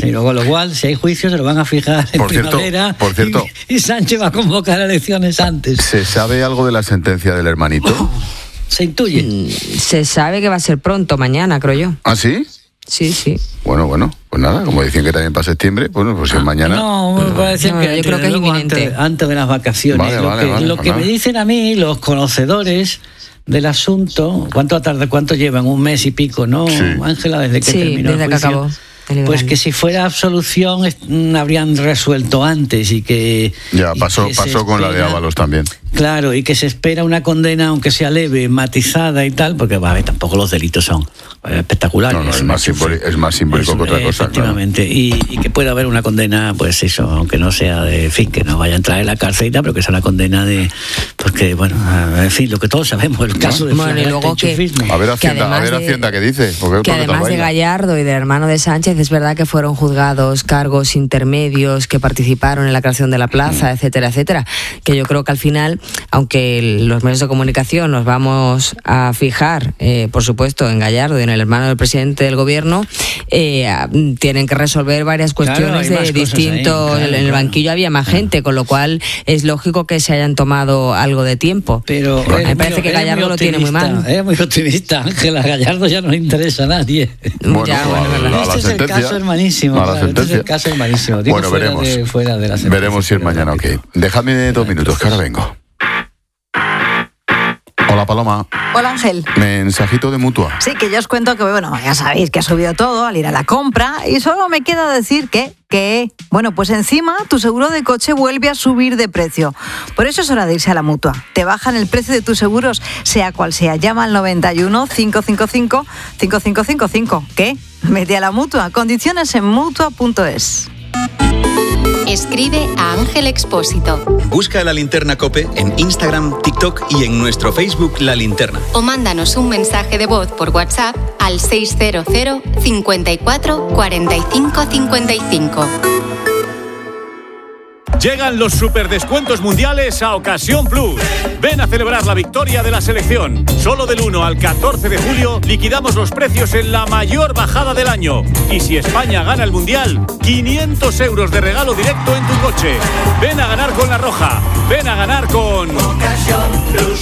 Pero con lo cual, si hay juicios, se lo van a fijar en primavera. Por cierto. Y Sánchez va a convocar elecciones antes. ¿Se sabe algo de la sentencia del hermanito? Se intuye. Se sabe que va a ser pronto, mañana, creo yo. ¿Ah, sí? Sí. Bueno, pues nada, como decían que también para septiembre, bueno, pues es mañana. No, me parece que yo creo que es inminente. Antes de las vacaciones. Lo que me dicen a mí, los conocedores del asunto, ¿cuánto llevan? Un mes y pico, ¿no, sí. Ángela, desde que terminó desde el juicio? Que acabó. Pues que si fuera absolución habrían resuelto antes y que... Ya, pasó con la de Ábalos también. Claro, y que se espera una condena, aunque sea leve, matizada y tal, porque tampoco los delitos son espectaculares. No, es más simbólico que otra cosa. Efectivamente, claro. Y que pueda haber una condena, pues eso, aunque no sea de, en fin, que no vaya a entrar en la cárcel y tal, pero que sea una condena de, porque, bueno, en fin, lo que todos sabemos, el caso de enchufismo. A ver Hacienda qué dice. Que además de Gallardo y del hermano de Sánchez, es verdad que fueron juzgados cargos intermedios que participaron en la creación de la plaza, etcétera, etcétera, que yo creo que al final, aunque los medios de comunicación nos vamos a fijar, por supuesto, en Gallardo y en el hermano del presidente del gobierno, tienen que resolver varias cuestiones de distintos. En el banquillo había más gente, con lo cual es lógico que se hayan tomado algo de tiempo. Pero me parece que Gallardo lo tiene muy mal. Es muy optimista, Ángela. Gallardo ya no le interesa a nadie. Este es el caso hermanísimo. Este es el caso hermanísimo. Bueno, veremos. Fuera de la sentencia. Veremos si es mañana, ok. Déjame 2 minutos, que ahora vengo. Hola, Paloma. Hola, Ángel. Mensajito de Mutua. Sí, que yo os cuento que, bueno, ya sabéis que ha subido todo al ir a la compra y solo me queda decir que, bueno, pues encima tu seguro de coche vuelve a subir de precio. Por eso es hora de irse a la Mutua. Te bajan el precio de tus seguros, sea cual sea. Llama al 91 555 5555. ¿Qué? Vete a la Mutua. Condiciones en Mutua.es. Escribe a Ángel Expósito. Busca La Linterna COPE en Instagram, TikTok y en nuestro Facebook La Linterna. O mándanos un mensaje de voz por WhatsApp al 600 54 45 55. Llegan los superdescuentos mundiales a Ocasión Plus. Ven a celebrar la victoria de la selección. Solo del 1 al 14 de julio liquidamos los precios en la mayor bajada del año. Y si España gana el mundial, 500 euros de regalo directo en tu coche. Ven a ganar con La Roja. Ven a ganar con Ocasión Plus.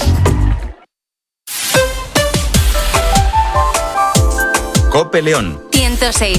COPE León 106.0.